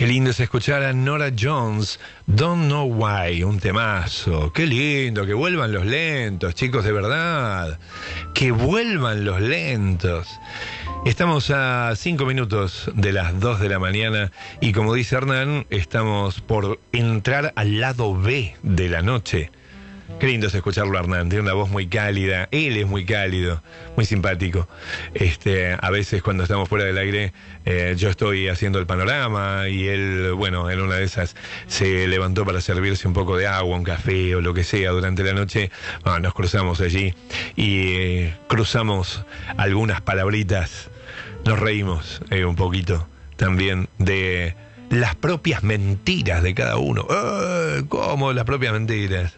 Qué lindo es escuchar a Norah Jones, Don't Know Why, un temazo. Qué lindo, que vuelvan los lentos, chicos, de verdad. Que vuelvan los lentos. Estamos a 5 minutos de las 2 de la mañana y como dice Hernán, estamos por entrar al lado B de la noche. Qué lindo es escucharlo, Hernán. Tiene una voz muy cálida. Él es muy cálido, muy simpático. A veces cuando estamos fuera del aire, yo estoy haciendo el panorama y él, bueno, en una de esas se levantó para servirse un poco de agua, un café o lo que sea durante la noche. Nos cruzamos allí y cruzamos algunas palabritas. Nos reímos un poquito también de las propias mentiras de cada uno. ¿Cómo las propias mentiras?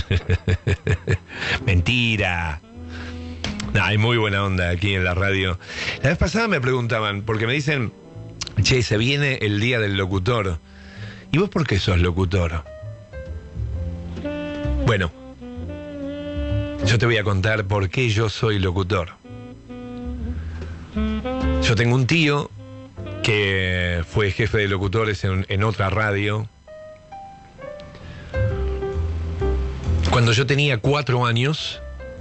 Mentira. Hay muy buena onda aquí en la radio. La vez pasada me preguntaban, porque me dicen, che, se viene el día del locutor. ¿Y vos por qué sos locutor? Bueno, yo te voy a contar por qué yo soy locutor. Yo tengo un tío que fue jefe de locutores en otra radio. Cuando yo tenía 4 años,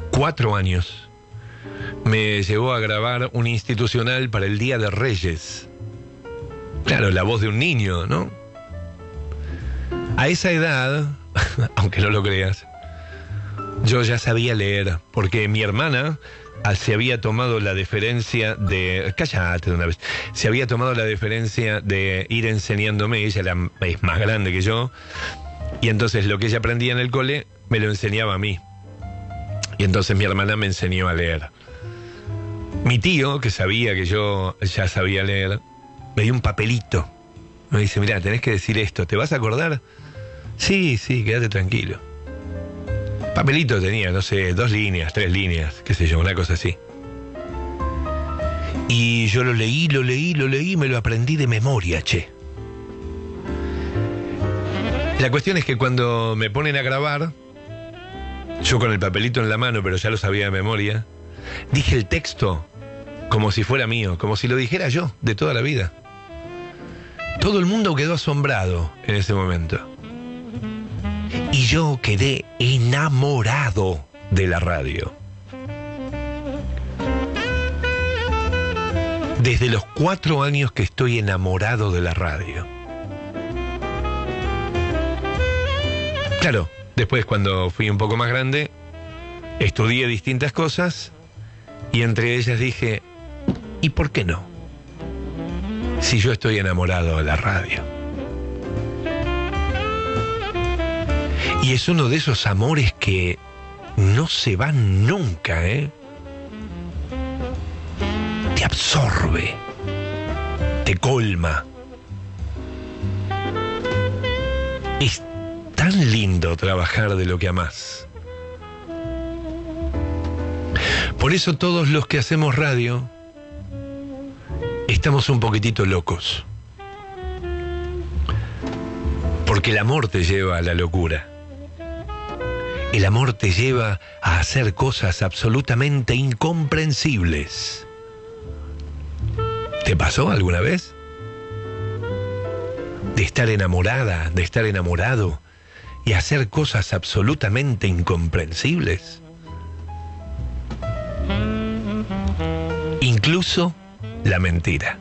me llevó a grabar un institucional para el Día de Reyes. Claro, la voz de un niño, ¿no? A esa edad, aunque no lo creas, yo ya sabía leer, porque mi hermana se había tomado la deferencia de... Cállate de una vez. Se había tomado la deferencia de ir enseñándome. Ella es más grande que yo. Y entonces lo que ella aprendía en el cole me lo enseñaba a mí. Y entonces mi hermana me enseñó a leer. Mi tío, que sabía que yo ya sabía leer, me dio un papelito. Me dice, mirá, tenés que decir esto. ¿Te vas a acordar? Sí, quédate tranquilo. Papelito tenía, no sé, 2 líneas, 3 líneas, qué sé yo, una cosa así. Y yo lo leí, me lo aprendí de memoria, che. La cuestión es que cuando me ponen a grabar, yo con el papelito en la mano, pero ya lo sabía de memoria, dije el texto como si fuera mío, como si lo dijera yo, de toda la vida. Todo el mundo quedó asombrado en ese momento. Y yo quedé enamorado de la radio. Desde los 4 años que estoy enamorado de la radio. Claro, después cuando fui un poco más grande, estudié distintas cosas y entre ellas dije, ¿y por qué no? Si yo estoy enamorado de la radio. Y es uno de esos amores que no se van nunca, ¿eh? Te absorbe, te colma. Es tan lindo trabajar de lo que amás. Por eso todos los que hacemos radio estamos un poquitito locos. Porque el amor te lleva a la locura. El amor te lleva a hacer cosas absolutamente incomprensibles. ¿Te pasó alguna vez? De estar enamorada, de estar enamorado y hacer cosas absolutamente incomprensibles. Incluso la mentira.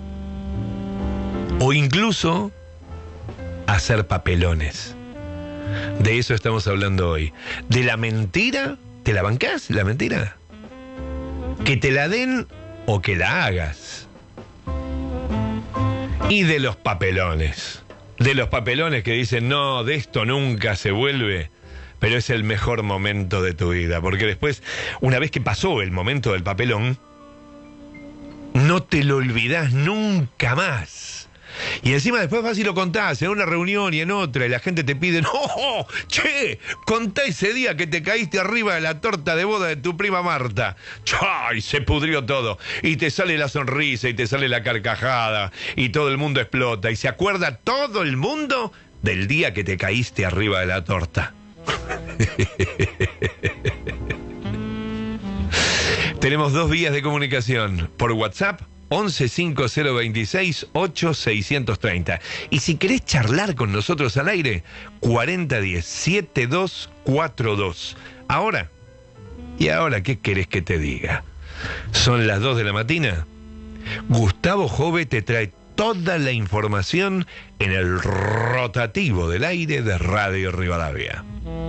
O incluso hacer papelones. De eso estamos hablando hoy. De la mentira, ¿te la bancás, la mentira? Que te la den o que la hagas. Y de los papelones. De los papelones que dicen, no, de esto nunca se vuelve, pero es el mejor momento de tu vida. Porque después, una vez que pasó el momento del papelón, no te lo olvidás nunca más. Y encima después vas y lo contás en una reunión y en otra, y la gente te pide, ¡no! ¡Che! Contá ese día que te caíste arriba de la torta de boda de tu prima Marta. ¡Ay! Se pudrió todo. Y te sale la sonrisa y te sale la carcajada y todo el mundo explota. Y se acuerda todo el mundo del día que te caíste arriba de la torta. Tenemos 2 vías de comunicación, por WhatsApp 115026-8630. Y si querés charlar con nosotros al aire, 4010-7242. Ahora, ¿qué querés que te diga? Son las 2 de la mañana. Gustavo Jove te trae toda la información en el rotativo del aire de Radio Rivadavia.